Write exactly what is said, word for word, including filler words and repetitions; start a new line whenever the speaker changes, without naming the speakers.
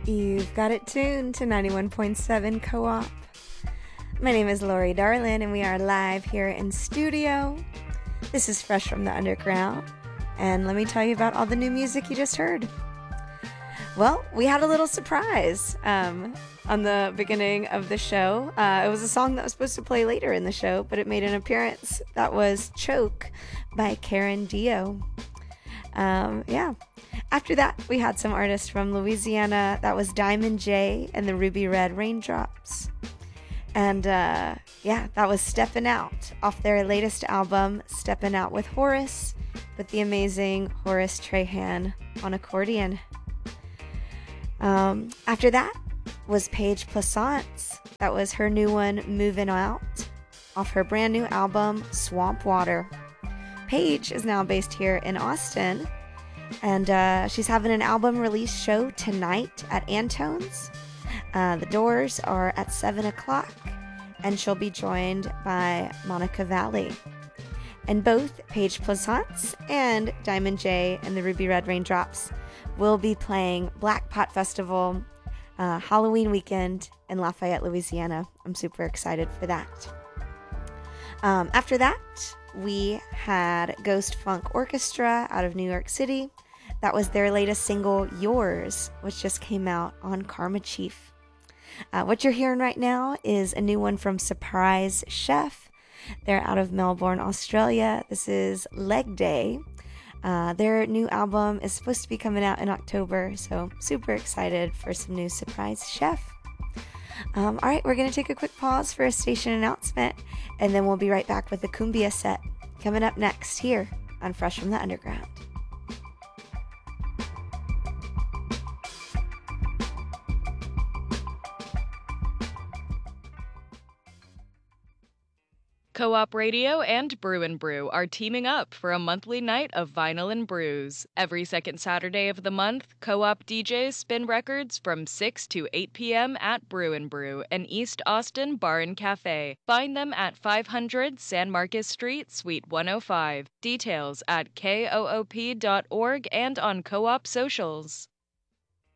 You've got it tuned to ninety-one point seven Co-op. My name is Lori Darlin, and we are live here in studio. This is Fresh from the Underground, and let me tell you about all the new music you just heard. Well, we had a little surprise um, on the beginning of the show. Uh, it was a song that was supposed to play later in the show, but it made an appearance. That was Choke by Karen Dio. Um, yeah. After that, we had some artists from Louisiana. That was Diamond J and the Ruby Red Raindrops. And uh, yeah, that was Steppin' Out off their latest album, Steppin' Out with Horace, with the amazing Horace Trahan on accordion. Um, after that was Paige Plaisance. That was her new one, Movin' Out, off her brand new album, Swamp Water. Paige is now based here in Austin, and uh, she's having an album release show tonight at Antone's. Uh, the doors are at seven o'clock, and she'll be joined by Monica Valley. And both Paige Plaisance and Diamond J and the Ruby Red Raindrops will be playing Black Pot Festival uh, Halloween weekend in Lafayette, Louisiana. I'm super excited for that. Um, after that, we had Ghost Funk Orchestra out of New York City. That was their latest single, Yours, which just came out on Karma Chief. Uh, what you're hearing right now is a new one from Surprise Chef. They're out of Melbourne, Australia. This is Leg Day. Uh, their new album is supposed to be coming out in October, so super excited for some new Surprise Chef. Um, all right, we're going to take a quick pause for a station announcement, and then we'll be right back with the Cumbia set coming up next here on Fresh from the Underground.
Co-op Radio and Brew and Brew are teaming up for a monthly night of vinyl and brews. Every second Saturday of the month, Co-op D Js spin records from six to eight p.m. at Brew and Brew, an East Austin bar and cafe. Find them at five hundred San Marcos Street, Suite one oh five. Details at koop dot org and on Co-op socials.